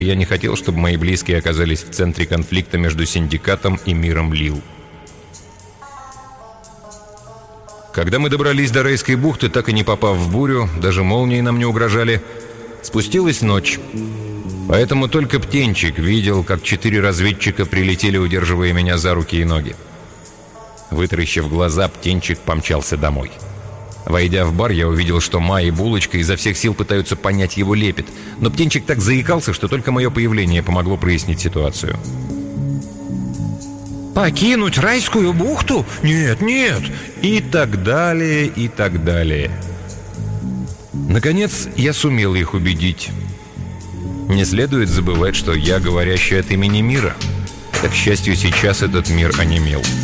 Я не хотел, чтобы мои близкие оказались в центре конфликта между синдикатом и миром Лил. Когда мы добрались до Рейской бухты, так и не попав в бурю, даже молнии нам не угрожали, спустилась ночь. Поэтому только Птенчик видел, как 4 разведчика прилетели, удерживая меня за руки и ноги. Вытаращив глаза, Птенчик помчался домой. Войдя в бар, я увидел, что Ма и Булочка изо всех сил пытаются понять его лепет, но Птенчик так заикался, что только мое появление помогло прояснить ситуацию. «Покинуть Райскую бухту? Нет, нет!» И так далее, и так далее. Наконец, я сумел их убедить. Не следует забывать, что я говорящий от имени мира. Так, к счастью, сейчас этот мир онемел.